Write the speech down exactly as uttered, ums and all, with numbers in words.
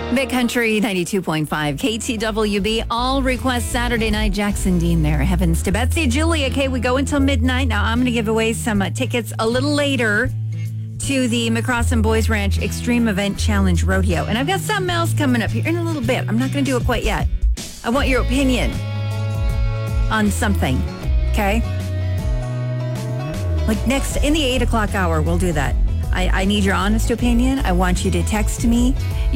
Big Country ninety-two point five K T W B. All requests Saturday night. Jackson Dean there. Heavens to Betsy. Julia, okay, we go until midnight. Now I'm going to give away some uh, tickets a little later to the McCrossan Boys Ranch Extreme Event Challenge Rodeo. And I've got something else coming up here in a little bit. I'm not going to do it quite yet. I want your opinion on something, okay? Like next, in the eight o'clock hour, we'll do that. I, I need your honest opinion. I want you to text me